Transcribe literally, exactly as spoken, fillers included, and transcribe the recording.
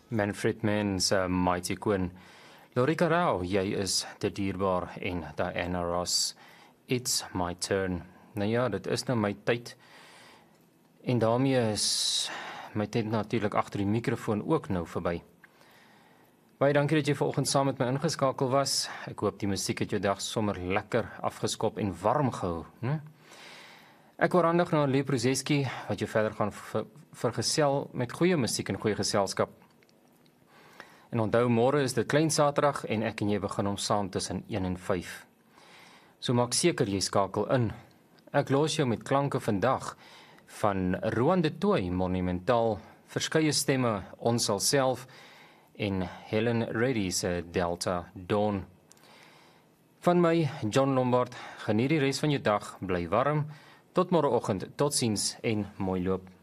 Manfred Mann se Mighty Quinn. Lorika Rao, jy is te dierbaar en Diana Ross. It's my turn. Nou ja, dit is nou my tyd. En daarmee is my tyd natuurlik agter die mikrofoon ook nou verby. Baie dankie dat jy vanoggend saam met my ingeskakel was. Ek hoop die musiek het jou dag sommer lekker afgeskop en warm gehou, né? Ek oorhandig na Lee Prozeski wat jou verder gaan ver vergesel met goeie musiek en goeie geselskap. En onthou, môre is dit klein Saterdag en ek en jy begin om saam tussen een en vyf. So maak seker jy skakel in. Ek los jou met klanke vandag van Roan de Tooy, Monumentaal, verskeie stemme, Ons sal self en Helen Reddy se Delta Dawn. Van my, John Lombard, geniet die res van jou dag, bly warm, tot môreoggend, totsiens en mooi loop.